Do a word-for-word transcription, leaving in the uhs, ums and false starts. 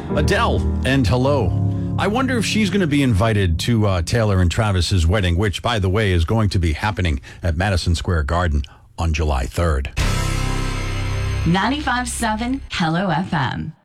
Adele and Hello. I wonder if she's going to be invited to uh, Taylor and Travis's wedding, which, by the way, is going to be happening at Madison Square Garden on July third. ninety-five point seven Hello F M.